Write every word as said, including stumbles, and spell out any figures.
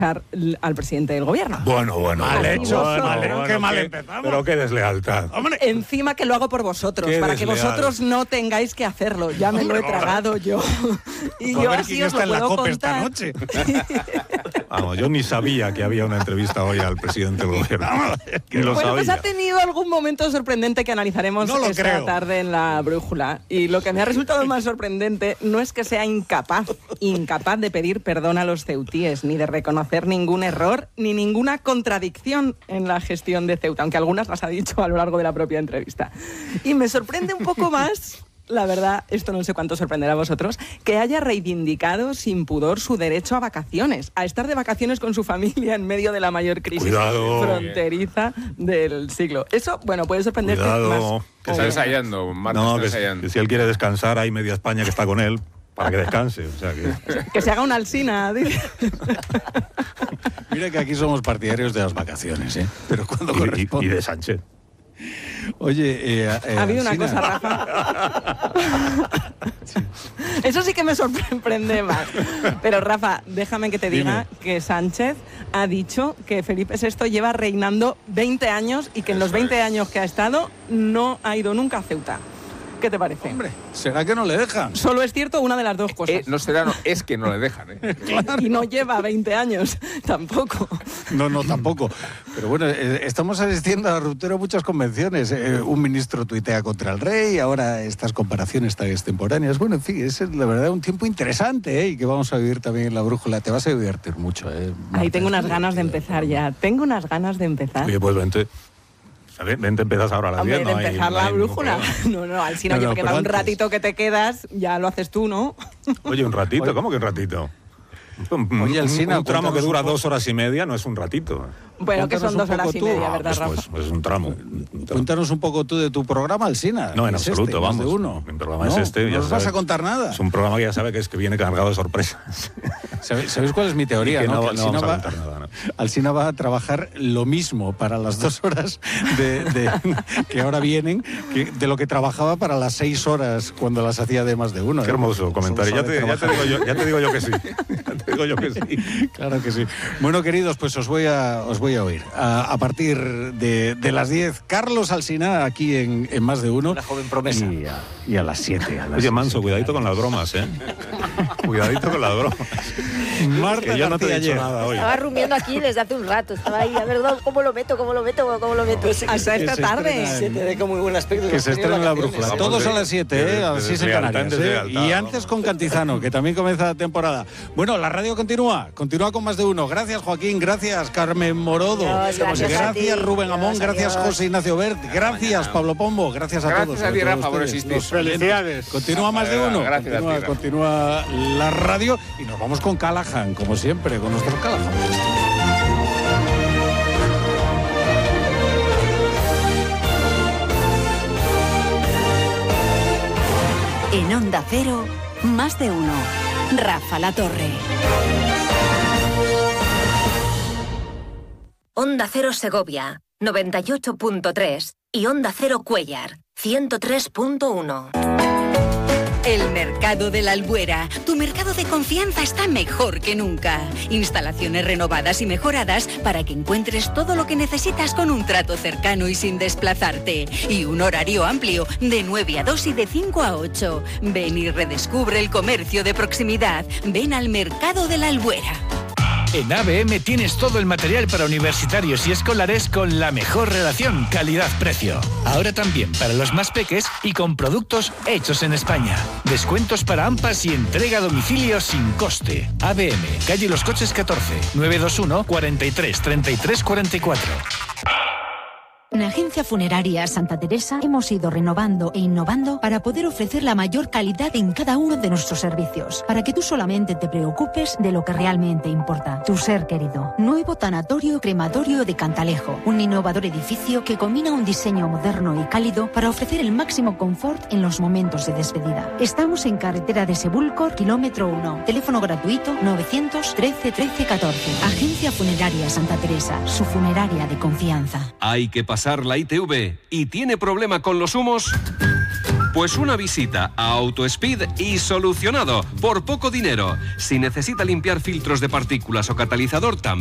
al presidente del gobierno. Bueno, bueno, mal bueno, hecho, bueno, mal, bueno, qué mal qué, empezamos. Pero qué deslealtad. Hombre. Encima que lo hago por vosotros, Qué para desleal. que vosotros no tengáis que hacerlo. Ya me Hombre, lo he tragado yo. Y A yo ver así quién os está lo en la puedo COPE esta contar. noche. Vamos, yo ni sabía que había una entrevista hoy al presidente del gobierno. Ni lo Bueno, sabía. pues ha tenido algún momento sorprendente que analizaremos No lo esta creo. tarde en la brújula. Y lo que me ha resultado más sorprendente no es que sea incapaz, incapaz de pedir perdón a los ceutíes, ni de reconocer ningún error, ni ninguna contradicción en la gestión de Ceuta, aunque algunas las ha dicho a lo largo de la propia entrevista. Y me sorprende un poco más, la verdad, esto no sé cuánto sorprenderá a vosotros, que haya reivindicado sin pudor su derecho a vacaciones, a estar de vacaciones con su familia en medio de la mayor crisis Cuidado. fronteriza del siglo. Eso, bueno, puede sorprenderte Cuidado. más. Que Está o- ensayando, Marta No, está que, ensayando. que si él quiere descansar, hay media España que está con él para que descanse. O sea que... que se haga una alsina. dice. Mira que aquí somos partidarios de las vacaciones, ¿eh? Pero cuando y, y- corresponde. y de Sánchez. Oye, eh, eh, Ha habido una Alsina, cosa, Rafa. Eso sí que me sorprende más. Pero, Rafa, déjame que te diga Dime. que Sánchez ha dicho que Felipe sexto lleva reinando veinte años y que en los veinte años que ha estado no ha ido nunca a Ceuta. ¿Qué te parece? Hombre, ¿será que no le dejan? Solo es cierto una de las dos cosas. Eh, no será, no, es que no le dejan. ¿eh? Y no lleva veinte años tampoco. No, no, tampoco. Pero bueno, eh, estamos asistiendo a la ruptura de muchas convenciones. Eh, un ministro tuitea contra el rey, ahora estas comparaciones tan extemporáneas. Bueno, en fin, es la verdad un tiempo interesante, ¿eh? Y que vamos a vivir también en la brújula. Te vas a divertir mucho, ¿eh? Marta? Ahí tengo unas Estoy ganas de divertido. empezar ya. Tengo unas ganas de empezar. Oye, pues vente. O sea, Vente, empiezas ahora a las Hombre, diez. de no hay- empezar no la hay ningún brújula. problema. No, no, al sino No, yo no, que pero va un antes. ratito que te quedas, ya lo haces tú, ¿no? Oye, un ratito, Oye. ¿cómo que un ratito? Un, Oye, un- Alsina, un tramo que cuéntanos dura un poco. dos horas y media no es un ratito. Bueno, que son Cuéntanos dos un horas poco y tú. media, Ah, ¿verdad, pues, Rafa? pues, pues es un tramo. Cuéntanos un poco tú de tu programa, Alsina. No, en Es absoluto, este, más vamos. de uno. Mi programa ¿No? es este. ¿No ya nos vas sabes. a contar nada? Es un programa que ya sabe que es que viene cargado de sorpresas. ¿Sabéis, sabéis cuál es mi teoría? Y que ¿no? no- Que no Alsina, vamos a va, contar nada, ¿no? Alsina va a trabajar lo mismo para las dos horas de, de- que ahora vienen que de lo que trabajaba para las seis horas cuando las hacía de más de uno. ¿eh? Qué hermoso comentario. Ya Solo te, sabe ya, te trabajar. digo yo, ya te digo yo que sí. Ya te digo yo que sí. Claro que sí. Bueno, queridos, pues os voy a, os voy a oír. A, a partir de, de las diez, Carlos Alsina, aquí en, en Más de Uno. Una joven promesa. Y a, y a las siete. A las Oye, siete. Manso, cuidadito con las bromas, ¿eh? Cuidadito con las bromas. Marta Que yo no te he García dicho Ayer. nada hoy. Estaba rumiando aquí desde hace un rato. Estaba ahí, a ver, ¿cómo lo meto? ¿Cómo lo meto? ¿Cómo lo meto? Hasta esta que se tarde. estrena Se te ve con muy buen aspecto. Que se estrena en la brújula. Vamos, Todos de- a las siete, de- ¿eh? de A las seis en deslealtad Canarias. en ¿eh? deslealtad, Y vamos. antes con Cantizano, que también comienza la temporada. Bueno, la radio continúa. Continúa con Más de Uno. Gracias, Joaquín. Gracias, Carmen Morodo. Dios, gracias a ti. Rubén Amón. Dios, Gracias, adiós. José Ignacio Bert. Gracias, Pablo Pombo. Gracias a Gracias todos. a ti, sobre todo Rafa, por ustedes, existir. los felicidades. Continúa Más de Uno. Gracias a ti, Continúa, Rafa. continúa la radio. Y nos vamos con Callahan, como siempre, con nuestro Callahan. En Onda Cero, Más de Uno. Rafa La Torre. Onda Cero Segovia, noventa y ocho punto tres y Onda Cero Cuéllar, ciento tres punto uno. El Mercado de la Albuera. Tu mercado de confianza está mejor que nunca. Instalaciones renovadas y mejoradas para que encuentres todo lo que necesitas con un trato cercano y sin desplazarte. Y un horario amplio de nueve a dos y de cinco a ocho. Ven y redescubre el comercio de proximidad. Ven al Mercado de la Albuera. En A B M tienes todo el material para universitarios y escolares con la mejor relación calidad-precio. Ahora también para los más peques y con productos hechos en España. Descuentos para AMPAs y entrega a domicilio sin coste. A B M, calle Los Coches catorce, nueve dos uno, cuarenta y tres, treinta y tres, cuarenta y cuatro. En Agencia Funeraria Santa Teresa hemos ido renovando e innovando para poder ofrecer la mayor calidad en cada uno de nuestros servicios, para que tú solamente te preocupes de lo que realmente importa, tu ser querido. Nuevo tanatorio crematorio de Cantalejo, un innovador edificio que combina un diseño moderno y cálido para ofrecer el máximo confort en los momentos de despedida. Estamos en carretera de Sebúlcor, kilómetro uno. Teléfono gratuito novecientos trece trece catorce. Agencia Funeraria Santa Teresa, su funeraria de confianza. Hay que pasar la I T V y tiene problema con los humos. Pues una visita a AutoSpeed y solucionado, por poco dinero. Si necesita limpiar filtros de partículas o catalizador, también